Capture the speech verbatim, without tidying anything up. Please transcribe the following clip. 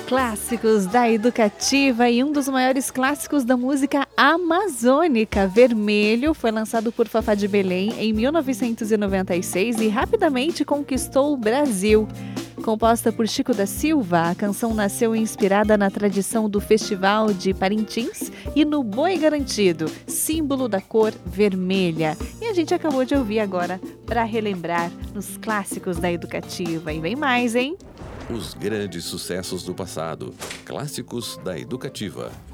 Clássicos da Educativa e um dos maiores clássicos da música amazônica. Vermelho foi lançado por Fafá de Belém em mil novecentos e noventa e seis e rapidamente conquistou o Brasil. Composta por Chico da Silva, a canção nasceu inspirada na tradição do Festival de Parintins e no Boi Garantido, símbolo da cor vermelha. E a gente acabou de ouvir agora para relembrar nos clássicos da Educativa. E vem mais, hein? Os grandes sucessos do passado. Clássicos da Educativa.